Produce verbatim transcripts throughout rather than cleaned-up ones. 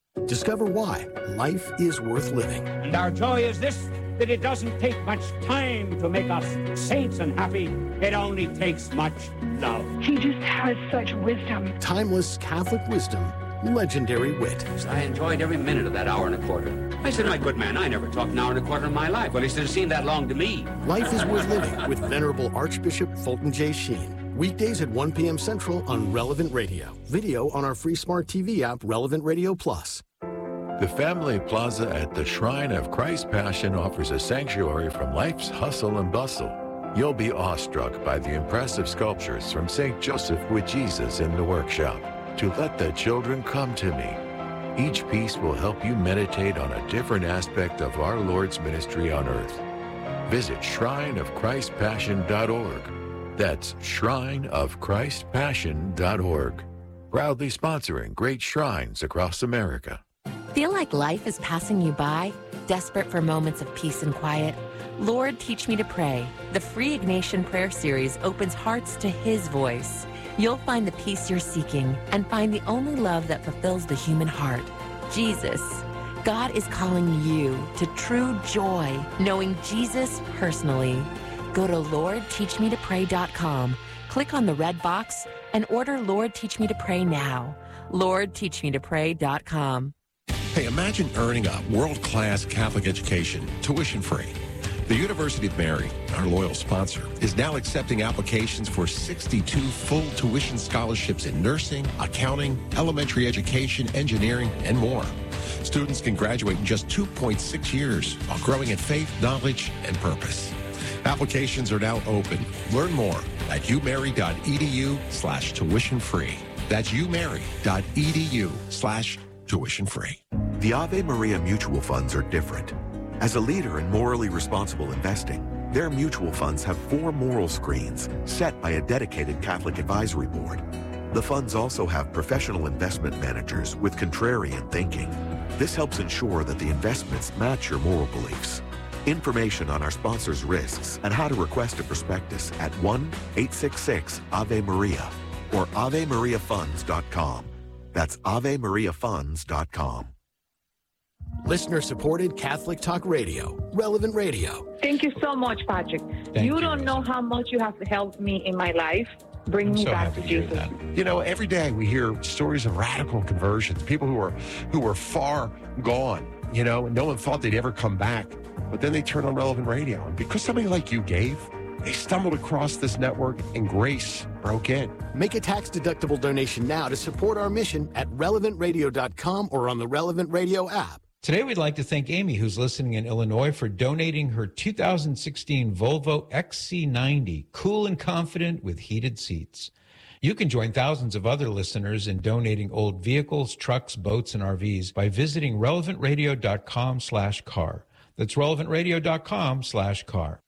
Discover why life is worth living. And our joy is this, that it doesn't take much time to make us saints and happy. It only takes much love. He just has such wisdom. Timeless Catholic wisdom, legendary wit. I enjoyed every minute of that hour and a quarter. I said, my good man, I never talked an hour and a quarter in my life. Well, he said it seemed that long to me. Life is worth living with Venerable Archbishop Fulton J. Sheen. Weekdays at one p.m. Central on Relevant Radio. Video on our free smart T V app, Relevant Radio Plus. The Family Plaza at the Shrine of Christ Passion offers a sanctuary from life's hustle and bustle. You'll be awestruck by the impressive sculptures from Saint Joseph with Jesus in the workshop. To let the children come to me. Each piece will help you meditate on a different aspect of our Lord's ministry on earth. Visit shrine of christ passion dot org. That's shrine of christ passion dot org. Proudly sponsoring great shrines across America. Feel like life is passing you by? Desperate for moments of peace and quiet? Lord, Teach Me to Pray. The free Ignatian Prayer Series opens hearts to His voice. You'll find the peace you're seeking and find the only love that fulfills the human heart, Jesus. God is calling you to true joy, knowing Jesus personally. Go to lord teach me to pray dot com, click on the red box, and order Lord Teach Me to Pray now. lord teach me to pray dot com. Hey, imagine earning a world-class Catholic education, tuition-free. The University of Mary, our loyal sponsor, is now accepting applications for sixty-two full tuition scholarships in nursing, accounting, elementary education, engineering, and more. Students can graduate in just two point six years while growing in faith, knowledge, and purpose. Applications are now open. Learn more at umary.edu slash tuition free. That's umary.edu slash tuition free. The Ave Maria mutual funds are different. As a leader in morally responsible investing, their mutual funds have four moral screens set by a dedicated Catholic advisory board. The funds also have professional investment managers with contrarian thinking. This helps ensure that the investments match your moral beliefs. Information on our sponsors' risks and how to request a prospectus at one eight six six Ave Maria or ave maria funds dot com. That's ave maria funds dot com. Listener-supported Catholic Talk Radio, Relevant Radio. Thank you so much, Patrick. Thank you you, don't know how much you have helped me in my life. Bring I'm me so back happy to to hear Jesus. that. You know, every day we hear stories of radical conversions, people who are who were far gone, you know, and no one thought they'd ever come back. But then they turn on Relevant Radio. And because somebody like you gave, they stumbled across this network and grace broke in. Make a tax-deductible donation now to support our mission at relevant radio dot com or on the Relevant Radio app. Today, we'd like to thank Amy, who's listening in Illinois, for donating her two thousand sixteen Volvo X C ninety, cool and confident with heated seats. You can join thousands of other listeners in donating old vehicles, trucks, boats, and R Vs by visiting relevant radio dot com slash car. That's relevant radio dot com slash car.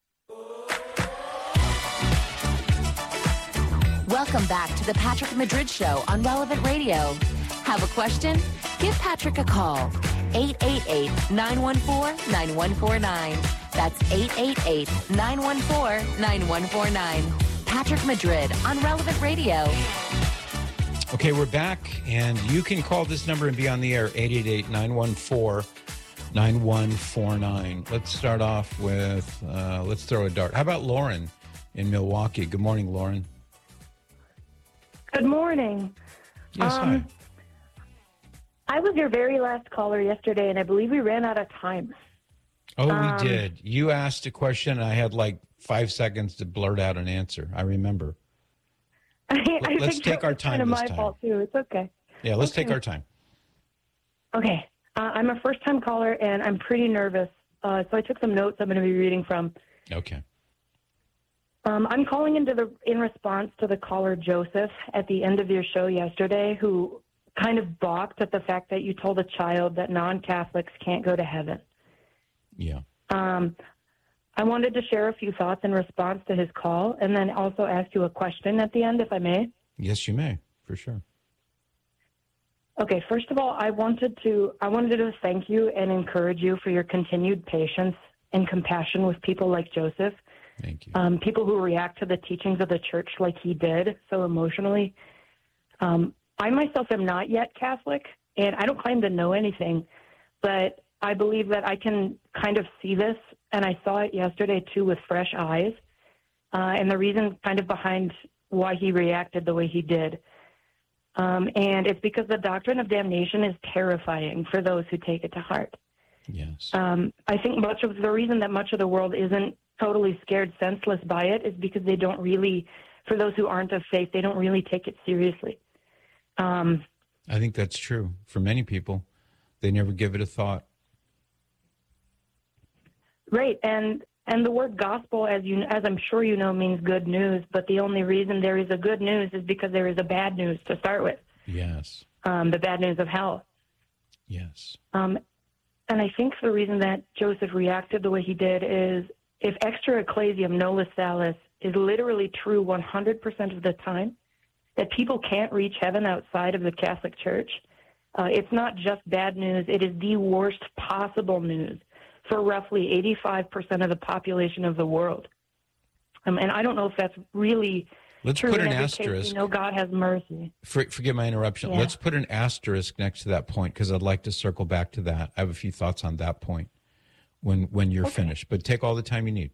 Welcome back to the Patrick Madrid Show on Relevant Radio. Have a question? Give Patrick a call. eight eight eight, nine one four, nine one four nine. That's eight eight eight, nine one four, nine one four nine. Patrick Madrid on Relevant Radio. Okay, we're back, and you can call this number and be on the air, eight eight eight, nine one four, nine one four nine. Let's start off with, uh, let's throw a dart. How about Lauren in Milwaukee? Good morning, Lauren. Good morning. Yes, um, hi. I was your very last caller yesterday, and I believe we ran out of time. Oh, um, we did. You asked a question, and I had like five seconds to blurt out an answer. I remember. I, I Let's think take that our was time kind of this my time. fault, too. It's okay. Yeah, let's Okay. take our time. Okay. Uh, I'm a first-time caller, and I'm pretty nervous, uh, so I took some notes I'm going to be reading from. Okay. Um, I'm calling into the in response to the caller Joseph at the end of your show yesterday, who kind of balked at the fact that you told a child that non-Catholics can't go to heaven. Yeah. Um, I wanted to share a few thoughts in response to his call, and then also ask you a question at the end, if I may. Yes, you may, for sure. Okay, first of all, I wanted to I wanted to thank you and encourage you for your continued patience and compassion with people like Joseph. Thank you. Um, people who react to the teachings of the church like he did so emotionally. Um, I myself am not yet Catholic, and I don't claim to know anything, but I believe that I can kind of see this, and I saw it yesterday too with fresh eyes, uh, and the reason kind of behind why he reacted the way he did. Um, and it's because the doctrine of damnation is terrifying for those who take it to heart. Yes. Um, I think much of the reason that much of the world isn't totally scared senseless by it is because they don't really, for those who aren't of faith, they don't really take it seriously. Um, I think that's true. For many people, they never give it a thought. Right, and and the word gospel, as you as I'm sure you know, means good news. But the only reason there is a good news is because there is a bad news to start with. Yes. Um, the bad news of hell. Yes. Um, and I think the reason that Joseph reacted the way he did is if extra ecclesiam nollis salus is literally true one hundred percent of the time, that people can't reach heaven outside of the Catholic Church, uh, it's not just bad news. It is the worst possible news for roughly eighty-five percent of the population of the world. Um, and I don't know if that's really Let's true. put In an every asterisk. case, you know, God has mercy. For, forgive my interruption. Yeah. Let's put an asterisk next to that point because I'd like to circle back to that. I have a few thoughts on that point when when you're Okay. finished. But take all the time you need.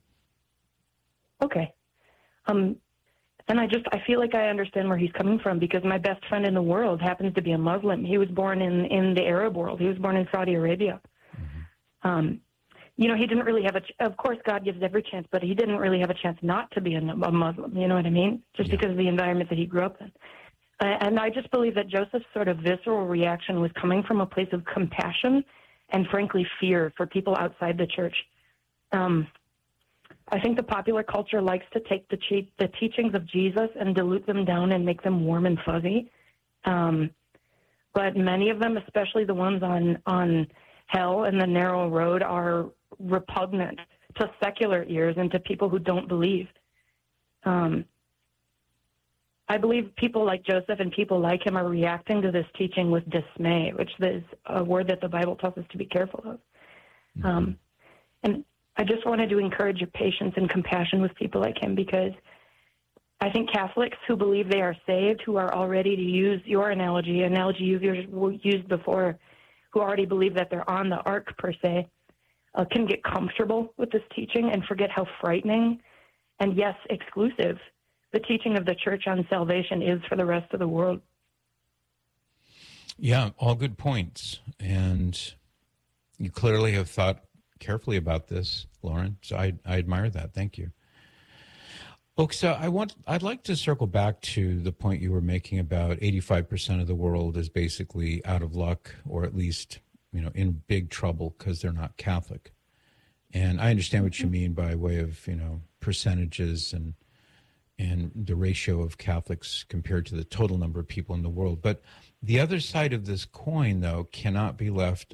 Okay. Um, and I just, I feel like I understand where he's coming from because my best friend in the world happens to be a Muslim. He was born in, in the Arab world. He was born in Saudi Arabia. Mm-hmm. Um, you know, he didn't really have a, ch- of course God gives every chance, but he didn't really have a chance not to be a, a Muslim. You know what I mean? Just Yeah. because of the environment that he grew up in. Uh, and I just believe that Joseph's sort of visceral reaction was coming from a place of compassion and frankly fear for people outside the church. Um, I think the popular culture likes to take the, che- the teachings of Jesus and dilute them down and make them warm and fuzzy. Um, but many of them, especially the ones on, on hell and the narrow road, are repugnant to secular ears and to people who don't believe. Um, I believe people like Joseph and people like him are reacting to this teaching with dismay, which is a word that the Bible tells us to be careful of. Mm-hmm. Um, and I just wanted to encourage your patience and compassion with people like him because I think Catholics who believe they are saved, who are already, to use your analogy, analogy you've used before, who already believe that they're on the ark per se, uh, can get comfortable with this teaching and forget how frightening and, yes, exclusive the teaching of the church on salvation is for the rest of the world. Yeah, all good points. And you clearly have thought carefully about this, Lauren. So I, I admire that. Thank you. Okay, so I want, I'd like to circle back to the point you were making about eighty-five percent of the world is basically out of luck, or at least, you know, in big trouble because they're not Catholic. And I understand what you mean by way of, you know, percentages and and the ratio of Catholics compared to the total number of people in the world. But the other side of this coin, though, cannot be left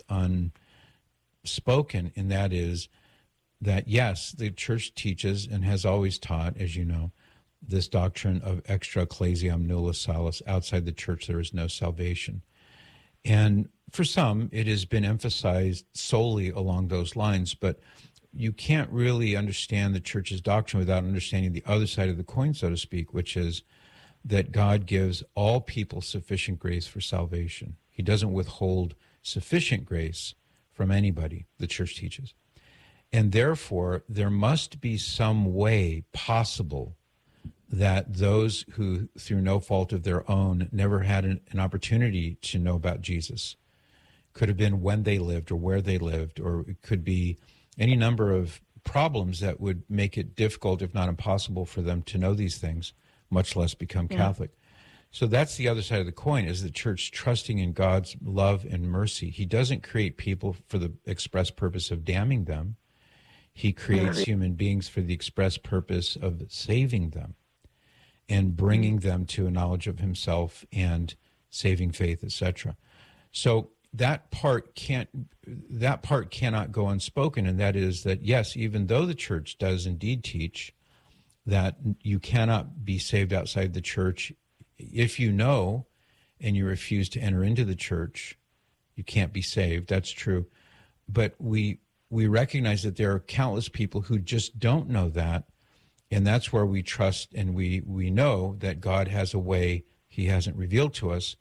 unspoken, and that is that, yes, the church teaches and has always taught, as you know, this doctrine of extra ecclesiam nulla salus. Outside the church, there is no salvation. And for some, it has been emphasized solely along those lines, but you can't really understand the church's doctrine without understanding the other side of the coin, so to speak, which is that God gives all people sufficient grace for salvation. He doesn't withhold sufficient grace from anybody, the church teaches. And therefore, there must be some way possible that those who, through no fault of their own, never had an, an opportunity to know about Jesus, could have been when they lived or where they lived, or it could be any number of problems that would make it difficult, if not impossible, for them to know these things, much less become yeah. Catholic. So that's the other side of the coin, is the church trusting in God's love and mercy. He doesn't create people for the express purpose of damning them. He creates yeah. human beings for the express purpose of saving them and bringing them to a knowledge of himself and saving faith, et cetera. So that part can't, that part cannot go unspoken, and that is that, yes, even though the church does indeed teach that you cannot be saved outside the church, if you know and you refuse to enter into the church, you can't be saved. That's true. But we we recognize that there are countless people who just don't know that, and that's where we trust and we we know that God has a way he hasn't revealed to us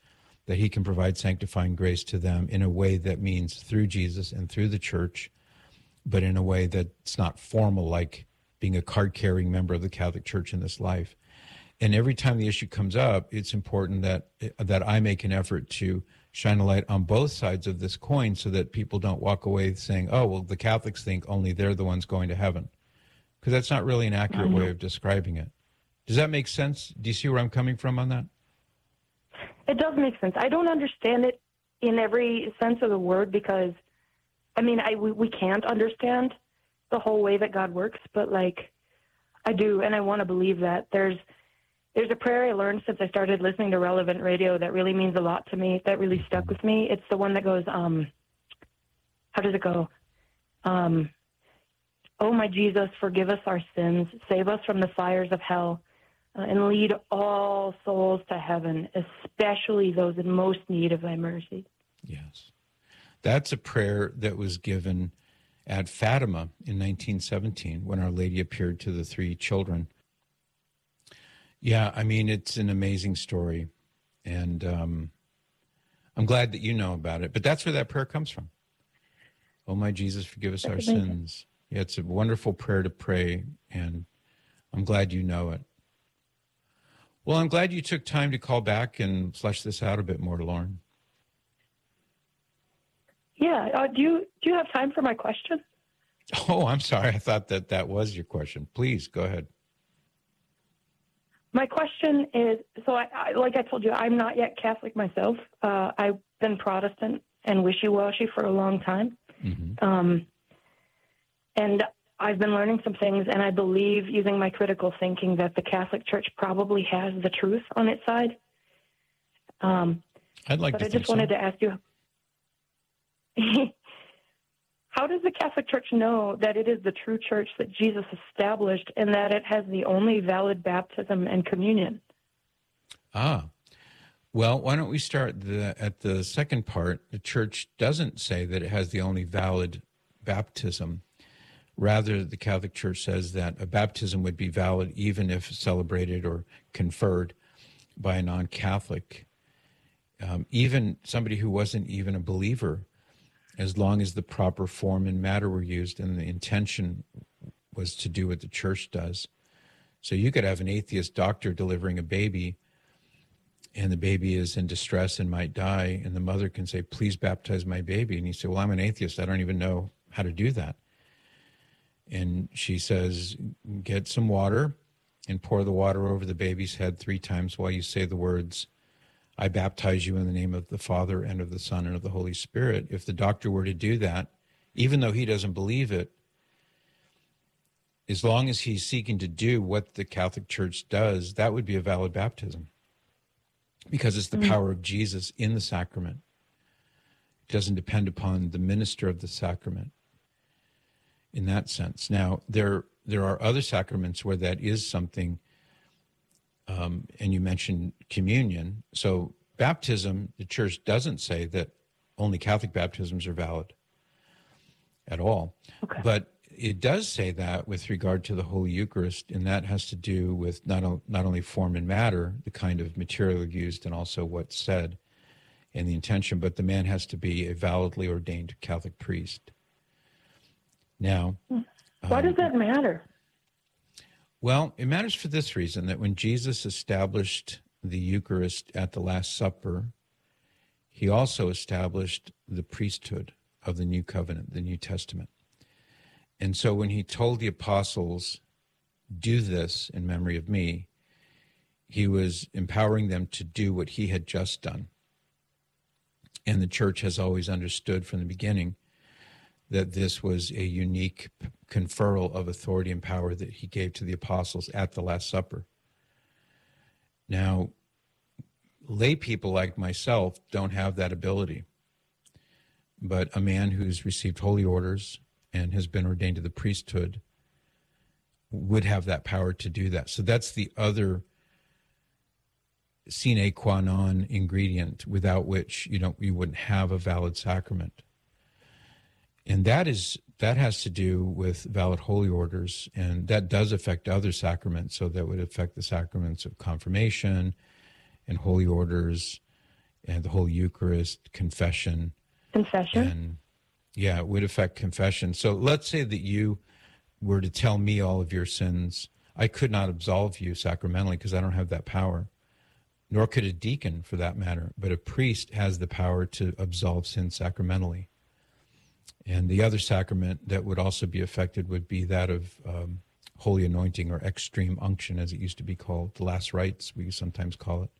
that he can provide sanctifying grace to them in a way that means through Jesus and through the church, but in a way that's not formal, like being a card-carrying member of the Catholic Church in this life. And every time the issue comes up, it's important that that I make an effort to shine a light on both sides of this coin so that people don't walk away saying, oh, well, the Catholics think only they're the ones going to heaven. Because that's not really an accurate way of describing it. Does that make sense? Do you see where I'm coming from on that? It does make sense. I don't understand it in every sense of the word because, I mean, I we, we can't understand the whole way that God works, but, like, I do, and I want to believe that. There's there's a prayer I learned since I started listening to Relevant Radio that really means a lot to me, that really stuck with me. It's the one that goes, um, how does it go? Um, oh, my Jesus, forgive us our sins, save us from the fires of hell, Uh, and lead all souls to heaven, especially those in most need of thy mercy. Yes. That's a prayer that was given at Fatima in nineteen seventeen when Our Lady appeared to the three children. Yeah, I mean, it's an amazing story, and um, I'm glad that you know about it. But that's where that prayer comes from. Oh, my Jesus, forgive us our sins. Yeah, it's a wonderful prayer to pray, and I'm glad you know it. Well, I'm glad you took time to call back and flesh this out a bit more, Lauren. Yeah. Uh, do you do you have time for my question? Oh, I'm sorry. I thought that that was your question. Please, go ahead. My question is, so I, I like I told you, I'm not yet Catholic myself. Uh, I've been Protestant and wishy-washy for a long time. Mm-hmm. Um, and I've been learning some things, and I believe, using my critical thinking, that the Catholic Church probably has the truth on its side. Um, I'd like but to I just think wanted so. to ask you, how does the Catholic Church know that it is the true church that Jesus established and that it has the only valid baptism and communion? Ah, well, why don't we start the, at the second part? The Church doesn't say that it has the only valid baptism. Rather, the Catholic Church says that a baptism would be valid even if celebrated or conferred by a non-Catholic, um, even somebody who wasn't even a believer, as long as the proper form and matter were used and the intention was to do what the Church does. So you could have an atheist doctor delivering a baby, and the baby is in distress and might die, and the mother can say, please baptize my baby. And you say, well, I'm an atheist. I don't even know how to do that. And she says, get some water and pour the water over the baby's head three times while you say the words, I baptize you in the name of the Father and of the Son and of the Holy Spirit. If the doctor were to do that, even though he doesn't believe it, as long as he's seeking to do what the Catholic Church does, that would be a valid baptism, because it's the mm-hmm. power of Jesus in the sacrament. It doesn't depend upon the minister of the sacrament in that sense. Now, there there are other sacraments where that is something, um, and you mentioned communion. So baptism, the Church doesn't say that only Catholic baptisms are valid at all. Okay. But it does say that with regard to the Holy Eucharist, and that has to do with not, o- not only form and matter, the kind of material used, and also what's said and the intention, but the man has to be a validly ordained Catholic priest. Now, why um, does that matter? Well, it matters for this reason, that when Jesus established the Eucharist at the Last Supper, he also established the priesthood of the New Covenant, the New Testament. And so when he told the apostles, do this in memory of me, he was empowering them to do what he had just done. And the Church has always understood from the beginning that this was a unique conferral of authority and power that he gave to the apostles at the Last Supper. Now, lay people like myself don't have that ability, but a man who's received holy orders and has been ordained to the priesthood would have that power to do that. So that's the other sine qua non ingredient without which you don't you wouldn't have a valid sacrament. And that is that has to do with valid holy orders, and that does affect other sacraments. So that would affect the sacraments of confirmation and holy orders and the whole Eucharist, confession. Confession? And yeah, it would affect confession. So let's say that you were to tell me all of your sins. I could not absolve you sacramentally because I don't have that power, nor could a deacon for that matter. But a priest has the power to absolve sins sacramentally. And the other sacrament that would also be affected would be that of um, holy anointing, or extreme unction, as it used to be called, the last rites, we sometimes call it.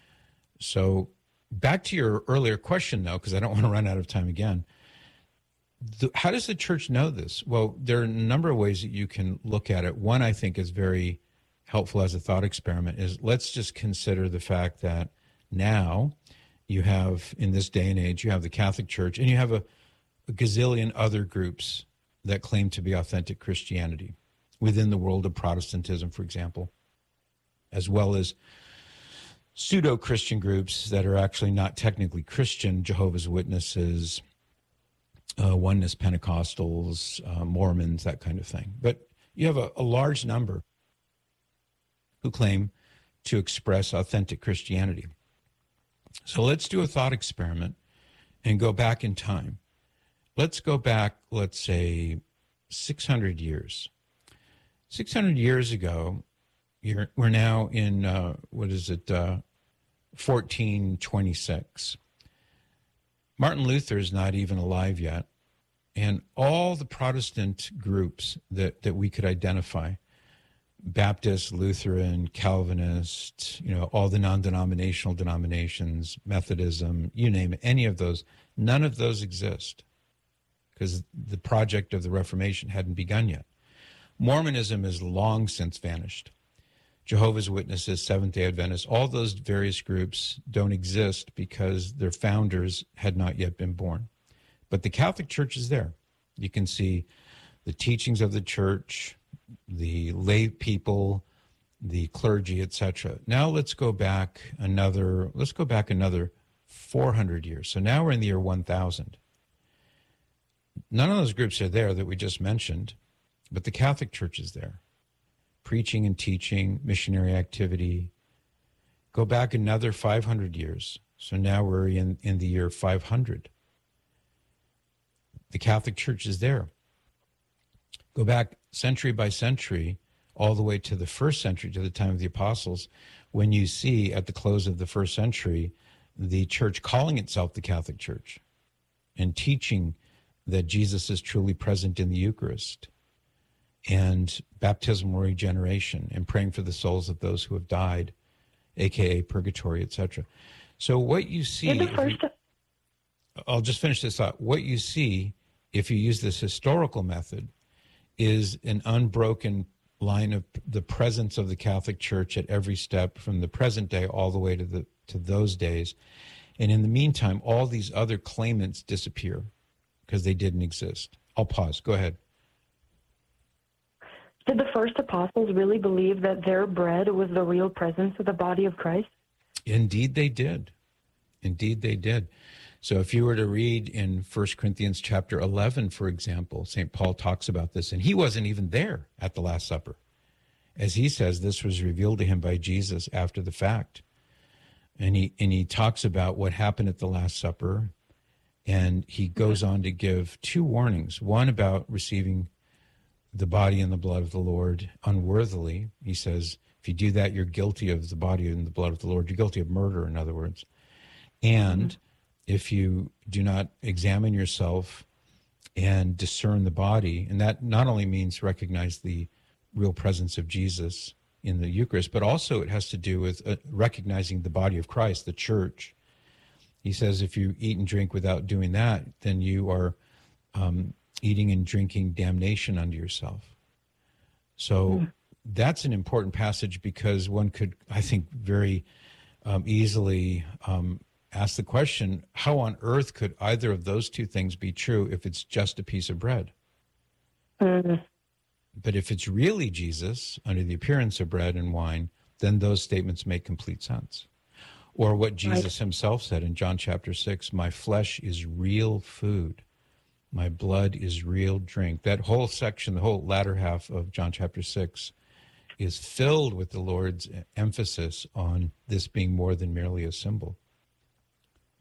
So back to your earlier question, though, because I don't want to run out of time again. The, how does the church know this? Well, there are a number of ways that you can look at it. One, I think, is very helpful as a thought experiment, is let's just consider the fact that now you have, in this day and age, you have the Catholic Church, and you have a, a gazillion other groups that claim to be authentic Christianity within the world of Protestantism, for example, as well as pseudo-Christian groups that are actually not technically Christian, Jehovah's Witnesses, uh, Oneness Pentecostals, uh, Mormons, that kind of thing. But you have a, a large number who claim to express authentic Christianity. So let's do a thought experiment and go back in time. Let's go back, let's say, six hundred years. six hundred years ago, you're, we're now in, uh, what is it, uh, fourteen twenty-six. Martin Luther is not even alive yet. And all the Protestant groups that, that we could identify, Baptist, Lutheran, Calvinist, you know, all the non-denominational denominations, Methodism, you name it, any of those, none of those exist because the project of the Reformation hadn't begun yet. Mormonism is long since vanished. Jehovah's Witnesses, Seventh-day Adventists, all those various groups don't exist because their founders had not yet been born. But the Catholic Church is there. You can see the teachings of the church, the lay people, the clergy, et cetera. Now let's go back another, let's go back another four hundred years. So now we're in the year one thousand. None of those groups are there that we just mentioned, but the Catholic Church is there. Preaching and teaching, missionary activity. Go back another five hundred years. So now we're in, in the year five hundred. The Catholic Church is there. Go back century by century, all the way to the first century, to the time of the apostles, when you see at the close of the first century, the church calling itself the Catholic Church and teaching that Jesus is truly present in the Eucharist, and baptismal regeneration, and praying for the souls of those who have died, a k a purgatory, et cetera. So what you see, the first... you, I'll just finish this thought. What you see, if you use this historical method, is an unbroken line of the presence of the Catholic Church at every step from the present day all the way to the to those days. And in the meantime, all these other claimants disappear because they didn't exist. I'll pause. Go ahead. Did the first apostles really believe that their bread was the real presence of the body of Christ? Indeed they did. Indeed they did. So if you were to read in First Corinthians chapter eleven, for example, Saint Paul talks about this, and he wasn't even there at the Last Supper. As he says, this was revealed to him by Jesus after the fact. And he and he talks about what happened at the Last Supper, and he goes on to give two warnings. One about receiving the body and the blood of the Lord unworthily. He says, if you do that, you're guilty of the body and the blood of the Lord. You're guilty of murder, in other words. And mm-hmm. if you do not examine yourself and discern the body, and that not only means recognize the real presence of Jesus in the Eucharist, but also it has to do with uh, recognizing the body of Christ, the church. He says if you eat and drink without doing that, then you are um, eating and drinking damnation unto yourself. So mm. that's an important passage because one could, I think, very um, easily um, ask the question, how on earth could either of those two things be true if it's just a piece of bread? Mm. But if it's really Jesus under the appearance of bread and wine, then those statements make complete sense. Or what Jesus right. himself said in John chapter six, my flesh is real food. My blood is real drink. That whole section, the whole latter half of John chapter six, is filled with the Lord's emphasis on this being more than merely a symbol.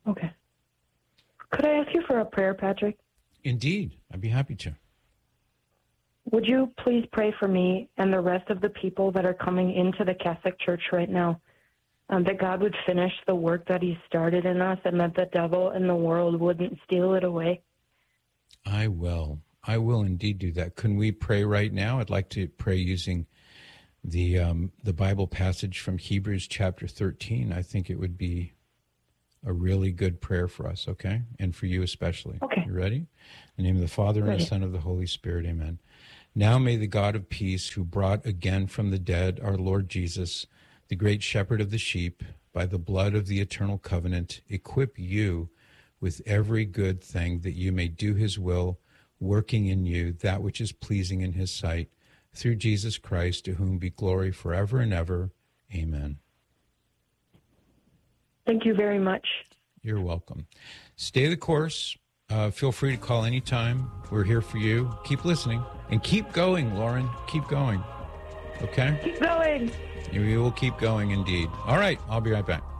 Okay. Could I ask you for a prayer, Patrick? Indeed. I'd be happy to. Would you please pray for me and the rest of the people that are coming into the Catholic Church right now, um, that God would finish the work that he started in us and that the devil and the world wouldn't steal it away? I will. I will indeed do that. Can we pray right now? I'd like to pray using the um, the Bible passage from Hebrews chapter thirteen. I think it would be a really good prayer for us, okay? And for you especially. Okay. You ready? In the name of the Father, and Ready. the Son, and of the Holy Spirit, amen. Now may the God of peace, who brought again from the dead our Lord Jesus, the great shepherd of the sheep, by the blood of the eternal covenant, equip you with every good thing, that you may do his will, working in you that which is pleasing in his sight, through Jesus Christ, to whom be glory forever and ever. Amen. Thank you very much. You're welcome. Stay the course. Uh, feel free to call anytime. We're here for you. Keep listening. And keep going, Lauren. Keep going. Okay? Keep going. We will keep going indeed. All right. I'll be right back.